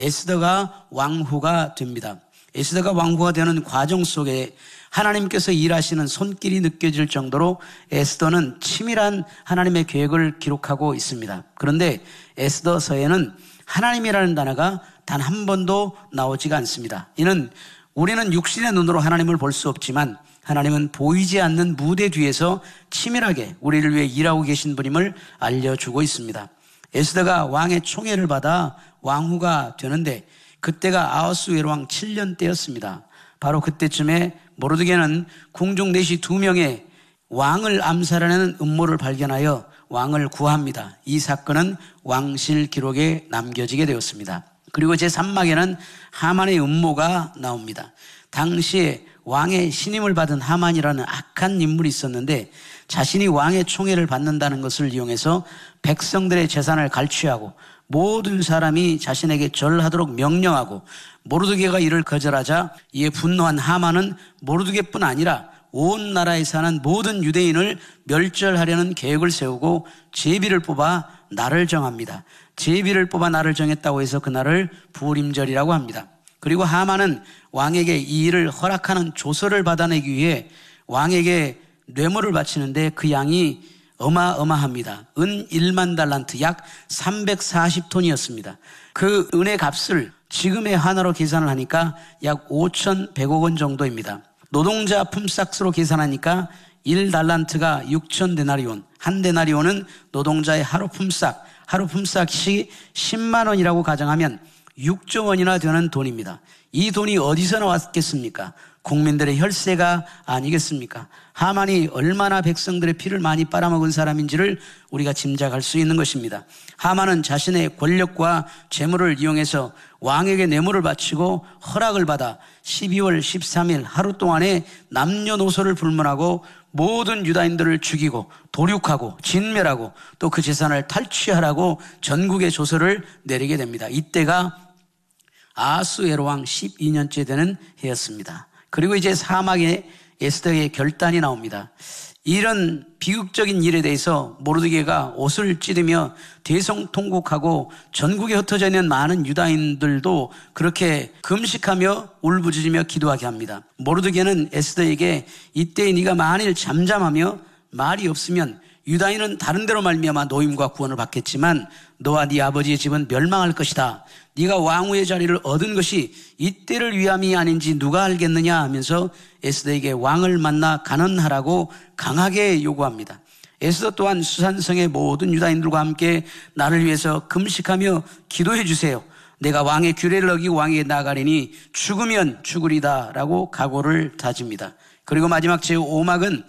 에스더가 왕후가 됩니다. 에스더가 왕후가 되는 과정 속에 하나님께서 일하시는 손길이 느껴질 정도로 에스더는 치밀한 하나님의 계획을 기록하고 있습니다. 그런데 에스더서에는 하나님이라는 단어가 단 한 번도 나오지가 않습니다. 이는 우리는 육신의 눈으로 하나님을 볼 수 없지만 하나님은 보이지 않는 무대 뒤에서 치밀하게 우리를 위해 일하고 계신 분임을 알려주고 있습니다. 에스더가 왕의 총애를 받아 왕후가 되는데 그때가 아하수에로 왕 7년 때였습니다. 바로 그때쯤에 모르드게는 궁중 내시 2명의 왕을 암살하는 음모를 발견하여 왕을 구합니다. 이 사건은 왕실 기록에 남겨지게 되었습니다. 그리고 제3막에는 하만의 음모가 나옵니다. 당시에 왕의 신임을 받은 하만이라는 악한 인물이 있었는데 자신이 왕의 총애를 받는다는 것을 이용해서 백성들의 재산을 갈취하고 모든 사람이 자신에게 절하도록 명령하고 모르드게가 이를 거절하자 이에 분노한 하만은 모르드게뿐 아니라 온 나라에 사는 모든 유대인을 멸절하려는 계획을 세우고 제비를 뽑아 날을 정합니다. 제비를 뽑아 날을 정했다고 해서 그날을 부림절이라고 합니다. 그리고 하만은 왕에게 이 일을 허락하는 조서를 받아내기 위해 왕에게 뇌물을 바치는데 그 양이 어마어마합니다. 은 1만 달란트 약 340톤이었습니다. 그 은의 값을 지금의 하나로 계산을 하니까 약 5,100억 원 정도입니다. 노동자 품삯으로 계산하니까 1달란트가 6,000데나리온, 한 데나리온은 노동자의 하루 품삯이 10만 원이라고 가정하면 6조 원이나 되는 돈입니다. 이 돈이 어디서 나왔겠습니까? 국민들의 혈세가 아니겠습니까? 하만이 얼마나 백성들의 피를 많이 빨아먹은 사람인지를 우리가 짐작할 수 있는 것입니다. 하만은 자신의 권력과 재물을 이용해서 왕에게 뇌물을 바치고 허락을 받아 12월 13일 하루 동안에 남녀노소를 불문하고 모든 유다인들을 죽이고 도륙하고 진멸하고 또 그 재산을 탈취하라고 전국에 조서를 내리게 됩니다. 이때가 아하수에로 왕 12년째 되는 해였습니다. 그리고 이제 사막에 에스더의 결단이 나옵니다. 이런 비극적인 일에 대해서 모르드게가 옷을 찢으며 대성통곡하고 전국에 흩어져 있는 많은 유다인들도 그렇게 금식하며 울부짖으며 기도하게 합니다. 모르드게는 에스더에게 이때 네가 만일 잠잠하며 말이 없으면 유다인은 다른 데로 말미암아 노임과 구원을 받겠지만 너와 네 아버지의 집은 멸망할 것이다. 네가 왕후의 자리를 얻은 것이 이때를 위함이 아닌지 누가 알겠느냐 하면서 에스더에게 왕을 만나 간언하라고 강하게 요구합니다. 에스더 또한 수산성의 모든 유다인들과 함께 나를 위해서 금식하며 기도해 주세요. 내가 왕의 규례를 어기고 왕에게 나아가리니 죽으면 죽으리다 라고 각오를 다집니다. 그리고 마지막 제5막은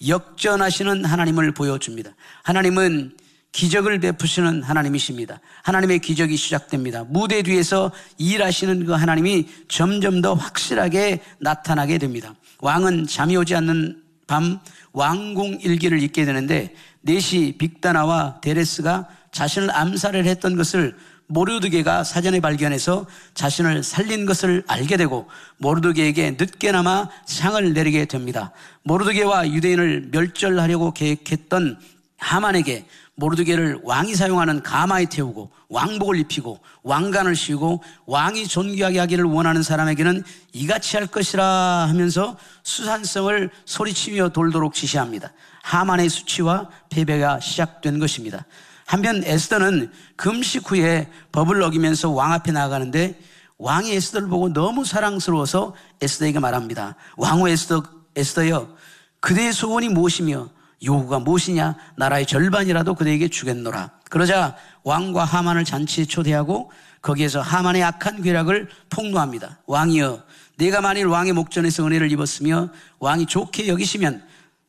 역전하시는 하나님을 보여줍니다. 하나님은 기적을 베푸시는 하나님이십니다. 하나님의 기적이 시작됩니다. 무대 뒤에서 일하시는 그 하나님이 점점 더 확실하게 나타나게 됩니다. 왕은 잠이 오지 않는 밤 왕궁 일기를 읽게 되는데 넷이 빅다나와 데레스가 자신을 암살을 했던 것을 모르드게가 사전에 발견해서 자신을 살린 것을 알게 되고 모르드게에게 늦게나마 상을 내리게 됩니다. 모르드게와 유대인을 멸절하려고 계획했던 하만에게 모르드게를 왕이 사용하는 가마에 태우고 왕복을 입히고 왕관을 씌우고 왕이 존귀하게 하기를 원하는 사람에게는 이같이 할 것이라 하면서 수산성을 소리치며 돌도록 지시합니다. 하만의 수치와 패배가 시작된 것입니다. 한편 에스더는 금식 후에 법을 어기면서 왕 앞에 나아가는데 왕이 에스더를 보고 너무 사랑스러워서 에스더에게 말합니다. 왕후 에스더여, 그대의 소원이 무엇이며 요구가 무엇이냐? 나라의 절반이라도 그대에게 주겠노라. 그러자 왕과 하만을 잔치에 초대하고 거기에서 하만의 악한 괴락을 폭로합니다. 왕이여, 내가 만일 왕의 목전에서 은혜를 입었으며 왕이 좋게 여기시면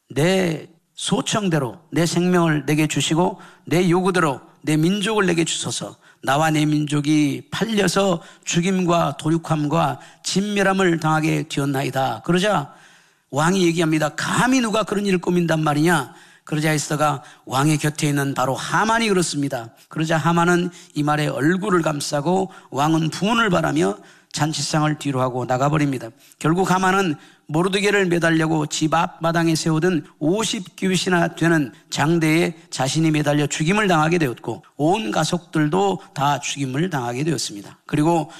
내 소청대로 내 생명을 내게 주시고 내 요구대로 내 민족을 내게 주소서. 나와 내 민족이 팔려서 죽임과 도륙함과 진멸함을 당하게 되었나이다. 그러자 왕이 얘기합니다. 감히 누가 그런 일을 꾸민단 말이냐? 그러자 에스더가 왕의 곁에 있는 바로 하만이 그렇습니다. 그러자 하만은 이 말에 얼굴을 감싸고 왕은 부은을 바라며 잔치상을 뒤로하고 나가버립니다. 결국 하만은 모르드게를 매달려고 집 앞마당에 세우던 50규빗이나 되는 장대에 자신이 매달려 죽임을 당하게 되었고 온 가족들도 다 죽임을 당하게 되었습니다. 그리고